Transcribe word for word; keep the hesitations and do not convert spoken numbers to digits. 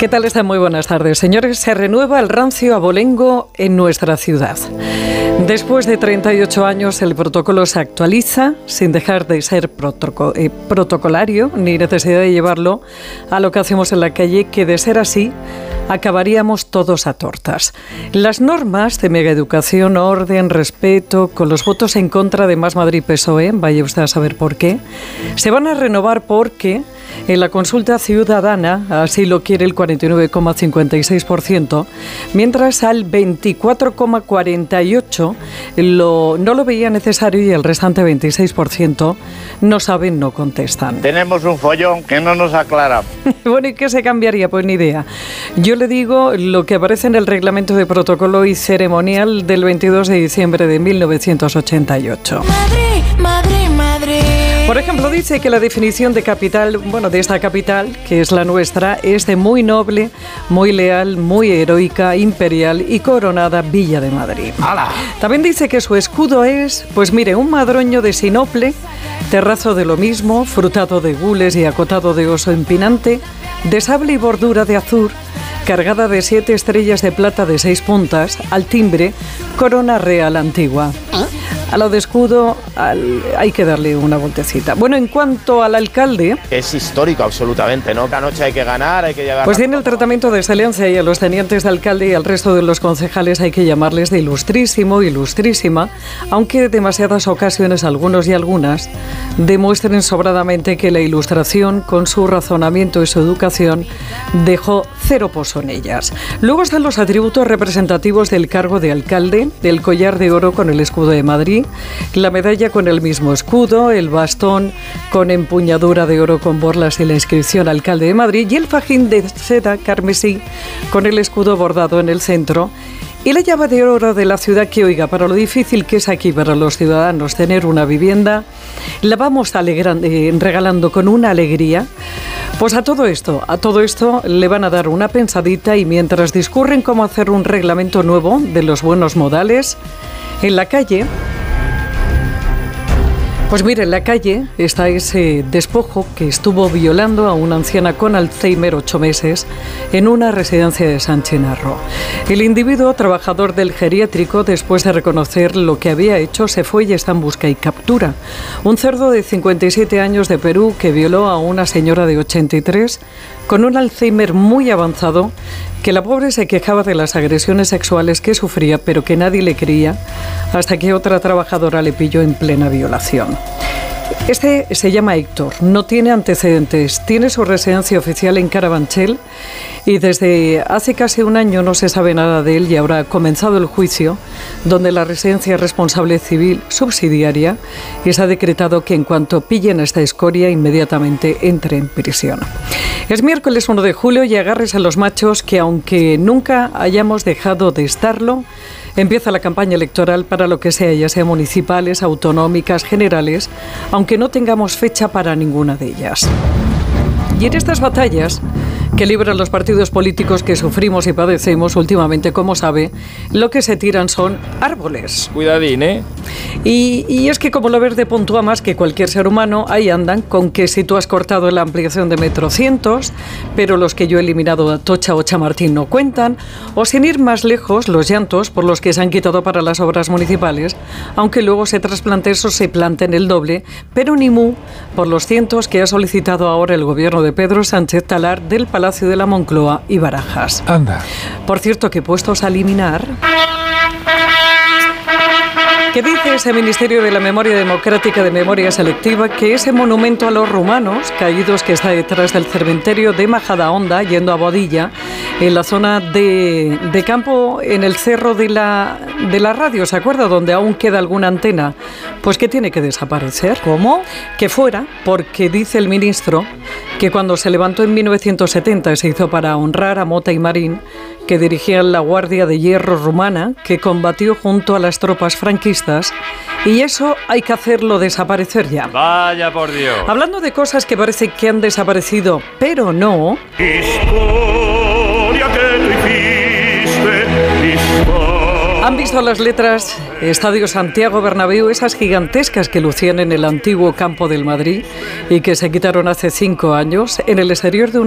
¿Qué tal están? Muy buenas tardes. Señores, se renueva el rancio abolengo en nuestra ciudad. Después de treinta y ocho años, el protocolo se actualiza sin dejar de ser protoco- eh, protocolario ni necesidad de llevarlo a lo que hacemos en la calle, que de ser así acabaríamos todos a tortas. Las normas de megaeducación, orden, respeto, con los votos en contra de Más Madrid P S O E, vaya usted a saber por qué, se van a renovar porque en la consulta ciudadana así lo quiere el cuarenta y nueve coma cincuenta y seis por ciento, mientras al veinticuatro coma cuarenta y ocho por ciento lo, no lo veía necesario y el restante veintiséis por ciento no saben, no contestan. Tenemos un follón que no nos aclara. Bueno, ¿y qué se cambiaría? Pues ni idea. Yo le digo lo que aparece en el reglamento de protocolo y ceremonial del veintidós de diciembre de mil novecientos ochenta y ocho. Madrid, Madrid, Madrid. Por ejemplo, dice que la definición de capital, bueno, de esta capital, que es la nuestra, es de muy noble, muy leal, muy heroica, imperial y coronada Villa de Madrid. ¡Hala! También dice que su escudo es, pues mire, un madroño de sinople, terrazo de lo mismo, frutado de gules y acotado de oso empinante, de sable y bordura de azur, cargada de siete estrellas de plata de seis puntas, al timbre, corona real antigua. A lo de escudo al, hay que darle una vueltecita. Bueno, en cuanto al alcalde... Es histórico absolutamente, ¿no? Cada noche hay que ganar, hay que llegar... Pues tiene el tratamiento de excelencia y a los tenientes de alcalde y al resto de los concejales hay que llamarles de ilustrísimo, ilustrísima, aunque en demasiadas ocasiones algunos y algunas demuestren sobradamente que la ilustración, con su razonamiento y su educación, dejó cero pozo en ellas. Luego están los atributos representativos del cargo de alcalde, el collar de oro con el escudo de Madrid, la medalla con el mismo escudo, el bastón con empuñadura de oro con borlas y la inscripción Alcalde de Madrid y el fajín de seda carmesí con el escudo bordado en el centro y la llave de oro de la ciudad que, oiga, para lo difícil que es aquí para los ciudadanos tener una vivienda, la vamos alegrando, eh, regalando con una alegría. Pues a todo esto, a todo esto le van a dar una pensadita y mientras discurren cómo hacer un reglamento nuevo de los buenos modales, en la calle... Pues mire, en la calle está ese despojo que estuvo violando a una anciana con Alzheimer ocho meses en una residencia de San Chinarro. El individuo, trabajador del geriátrico, después de reconocer lo que había hecho, se fue y está en busca y captura. Un cerdo de cincuenta y siete años de Perú que violó a una señora de ochenta y tres con un Alzheimer muy avanzado, que la pobre se quejaba de las agresiones sexuales que sufría, pero que nadie le creía, hasta que otra trabajadora le pilló en plena violación. Este se llama Héctor, no tiene antecedentes, tiene su residencia oficial en Carabanchel y desde hace casi un año no se sabe nada de él y ahora ha comenzado el juicio donde la residencia es responsable civil subsidiaria y se ha decretado que en cuanto pillen a esta escoria inmediatamente entre en prisión. Es miércoles uno de julio y agarres a los machos que aunque nunca hayamos dejado de estarlo, empieza la campaña electoral para lo que sea, ya sea municipales, autonómicas, generales, aunque no tengamos fecha para ninguna de ellas. Y en estas batallas que libran los partidos políticos que sufrimos y padecemos últimamente, como sabe, lo que se tiran son árboles. Cuidadín, ¿eh? Y, y es que como lo verde puntúa más que cualquier ser humano, ahí andan con que si tú has cortado la ampliación de metro cientos, pero los que yo he eliminado a Atocha o Chamartín no cuentan, o sin ir más lejos, los llantos por los que se han quitado para las obras municipales, aunque luego se trasplanten o se planten el doble, pero ni mu por los cientos que ha solicitado ahora el gobierno de Pedro Sánchez talar del Palacio de la Moncloa y Barajas. Anda. Por cierto, que puestos a eliminar... ¿Qué dice ese Ministerio de la Memoria Democrática de Memoria Selectiva? Que ese monumento a los rumanos caídos que está detrás del cementerio de Majadahonda, yendo a Boadilla, en la zona de, de campo, en el cerro de la, de la radio, ¿se acuerda? Donde aún queda alguna antena. Pues que tiene que desaparecer. ¿Cómo? Que fuera, porque dice el ministro que cuando se levantó en mil novecientos setenta se hizo para honrar a Mota y Marín, que dirigían la Guardia de Hierro rumana, que combatió junto a las tropas franquistas, y eso hay que hacerlo desaparecer ya. Vaya por Dios. Hablando de cosas que parece que han desaparecido, pero no... Historia que tú hiciste, historia. ¿Han visto las letras Estadio Santiago Bernabéu, esas gigantescas que lucían en el antiguo campo del Madrid y que se quitaron hace cinco años en el exterior de un